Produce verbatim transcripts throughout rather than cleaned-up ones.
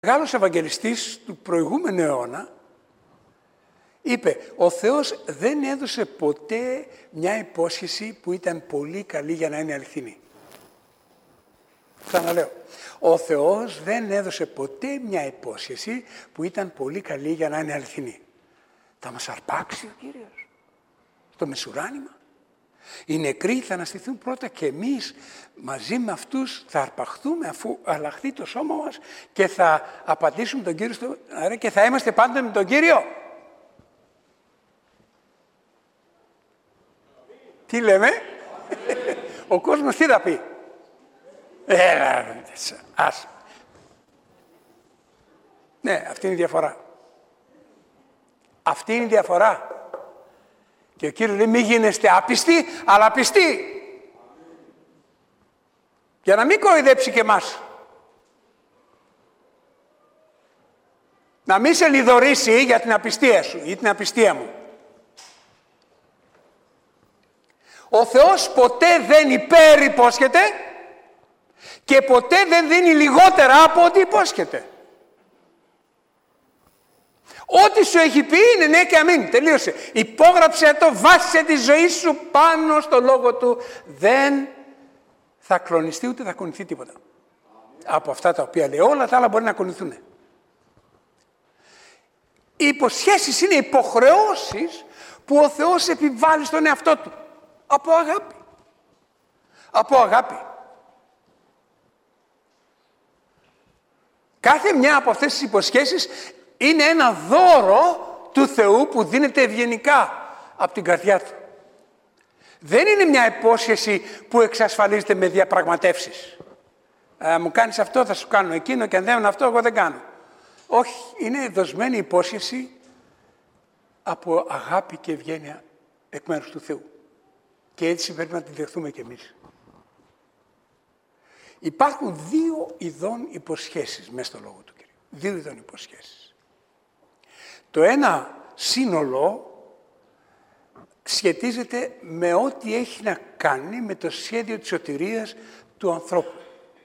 Μεγάλος Ευαγγελιστής του προηγούμενου αιώνα είπε, ο Θεός δεν έδωσε ποτέ μια υπόσχεση που ήταν πολύ καλή για να είναι αληθινή. Ξαναλέω, ο Θεός δεν έδωσε ποτέ μια υπόσχεση που ήταν πολύ καλή για να είναι αληθινή. Θα μας αρπάξει ο Κύριος στο μεσουράνημα. Οι νεκροί θα αναστηθούν πρώτα και εμείς μαζί με αυτούς θα αρπαχθούμε αφού αλλάχθει το σώμα μας και θα απαντήσουμε τον Κύριο στο αέρα και θα είμαστε πάντοτε με τον Κύριο. Τι λέμε? Ο κόσμος τι θα πει? Έλα, ας. Ναι, αυτή είναι η διαφορά. Αυτή είναι η διαφορά. Και ο Κύριος λέει, μη γίνεστε άπιστοι, αλλά πιστοί. Για να μην κοροϊδέψει και εμάς. Να μην σε λιδωρήσει για την απιστία σου ή την απιστία μου. Ο Θεός ποτέ δεν υπερυπόσχεται και ποτέ δεν δίνει λιγότερα από ό,τι υπόσχεται. Ό,τι σου έχει πει είναι ναι και αμήν. Τελείωσε. Υπόγραψε το, βάσισε τη ζωή σου πάνω στο λόγο του. Δεν θα κλονιστεί ούτε θα κουνηθεί τίποτα. Από αυτά τα οποία λέει. Όλα τα άλλα μπορεί να κουνηθούν. Οι υποσχέσεις είναι υποχρεώσεις που ο Θεός επιβάλλει στον εαυτό του. Από αγάπη. Από αγάπη. Κάθε μια από αυτές τις υποσχέσεις είναι ένα δώρο του Θεού που δίνεται ευγενικά από την καρδιά του. Δεν είναι μια υπόσχεση που εξασφαλίζεται με διαπραγματεύσεις. Ε, μου κάνεις αυτό, θα σου κάνω εκείνο και αν δεν είναι αυτό, εγώ δεν κάνω. Όχι, είναι δοσμένη υπόσχεση από αγάπη και ευγένεια εκ μέρους του Θεού. Και έτσι πρέπει να την δεχθούμε κι εμείς. Υπάρχουν δύο ειδών υποσχέσεις μέσα στο λόγο του Κυρίου. Δύο ειδών υποσχέσεις. Το ένα σύνολο σχετίζεται με ό,τι έχει να κάνει με το σχέδιο της σωτηρίας του ανθρώπου.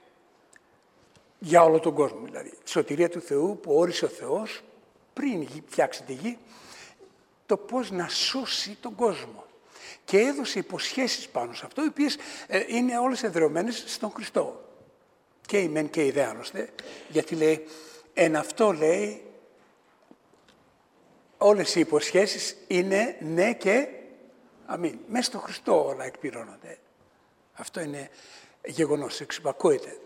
Για όλο τον κόσμο δηλαδή. Τη σωτηρία του Θεού που όρισε ο Θεός πριν φτιάξει τη γη, το πώς να σώσει τον κόσμο. Και έδωσε υποσχέσεις πάνω σε αυτό, οι οποίες ε, είναι όλες εδρεωμένες στον Χριστό. Και η μεν και η δε άλλωστε, γιατί λέει, εν αυτό λέει, όλες οι υποσχέσεις είναι ναι και αμήν. Μέσα στο Χριστό όλα εκπληρώνονται. Αυτό είναι γεγονός, εξυπακούεται.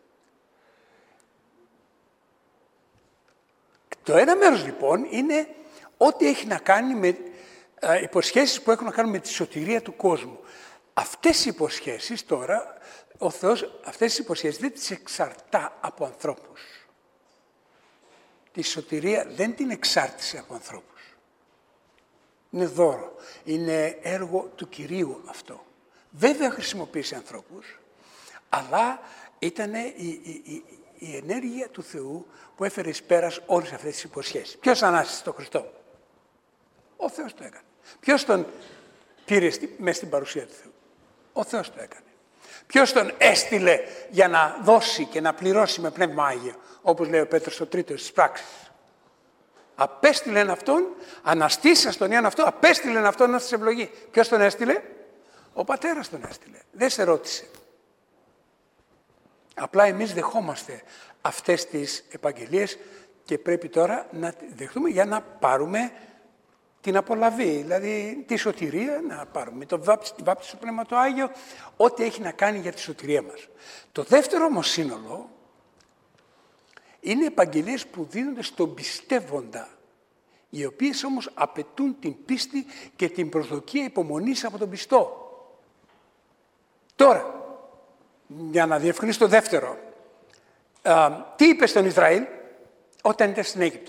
Το ένα μέρος λοιπόν είναι ό,τι έχει να κάνει με ε, υποσχέσεις που έχουν να κάνουν με τη σωτηρία του κόσμου. Αυτές οι υποσχέσεις τώρα, ο Θεός αυτές τις υποσχέσεις δεν τις εξαρτά από ανθρώπους. Τη σωτηρία δεν την εξάρτησε από ανθρώπους. Είναι δώρο. Είναι έργο του Κυρίου αυτό. Βέβαια χρησιμοποίησε ανθρώπους, αλλά ήταν η, η, η, η ενέργεια του Θεού που έφερε εις πέρας όλες αυτές τις υποσχέσεις. Ποιος ανάστησε τον Χριστό? Ο Θεός το έκανε. Ποιος τον πήρε μέσα στην παρουσία του Θεού? Ο Θεός το έκανε. Ποιος τον έστειλε για να δώσει και να πληρώσει με Πνεύμα Άγιο, όπως λέει ο Πέτρος στο τρίτο στις πράξεις. Απέστειλεν αυτόν, αναστήσα στον Ιωάννη αυτό, απέστειλεν αυτόν να σας ευλογεί. Ποιος τον έστειλε? Ο Πατέρας τον έστειλε. Δεν σε ρώτησε. Απλά εμείς δεχόμαστε αυτές τις επαγγελίες και πρέπει τώρα να δεχτούμε για να πάρουμε την απολαβή, δηλαδή τη σωτηρία, να πάρουμε το βάπτιση, τη βάπτιση του Πνεύμα το Άγιο, ό,τι έχει να κάνει για τη σωτηρία μας. Το δεύτερο όμως σύνολο είναι επαγγελίες που δίνονται στον πιστεύοντα, οι οποίες όμως απαιτούν την πίστη και την προσδοκία υπομονής από τον πιστό. Τώρα, για να διευκρινίσω το δεύτερο, α, τι είπε στον Ισραήλ όταν ήταν στην Αίγυπτο?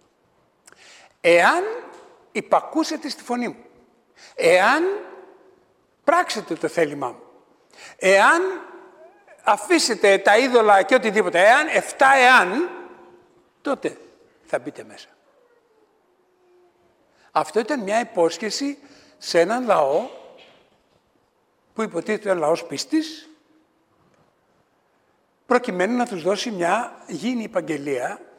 Εάν υπακούσετε στη φωνή μου, εάν πράξετε το θέλημά μου, εάν αφήσετε τα είδωλα και οτιδήποτε, εάν, εφτά εάν, τότε θα μπείτε μέσα. Αυτό ήταν μια υπόσχεση σε έναν λαό που υποτίθεται ήταν λαός πίστης, προκειμένου να τους δώσει μια γήινη επαγγελία